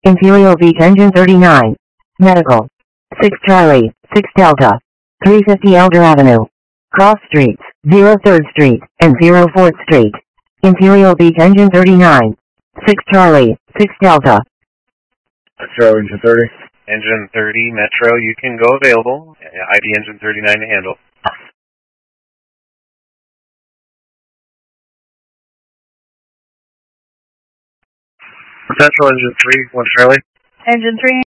Imperial Beach Engine 39. Medical. 6 Charlie, 6 Delta. 350 Elder Avenue. Cross Streets, 03rd Street, and 04th Street. Imperial Beach Engine 39. 6 Charlie, 6 Delta. 6 Charlie, Engine 30. Engine 30, Metro, you can go available. ID Engine 39 to handle. Central Engine 3, 1 Charlie. Engine 3.